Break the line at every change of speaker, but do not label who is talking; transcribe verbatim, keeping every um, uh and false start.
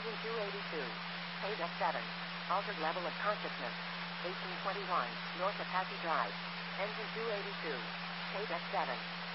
Engine two eighty-two. Page F seven. Altered level of consciousness. eighteen twenty-one, North Apache Drive. Engine two eighty-two. Page F seven.